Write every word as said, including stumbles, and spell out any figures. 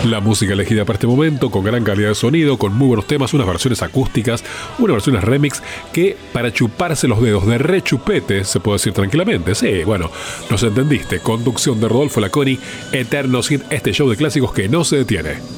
La música elegida para este momento, con gran calidad de sonido, con muy buenos temas, unas versiones acústicas, unas versiones remix, que para chuparse los dedos de rechupete, se puede decir tranquilamente. Sí, bueno, nos entendiste. Conducción de Rodolfo Laconi, Eterno Hit, este show de clásicos que no se detiene.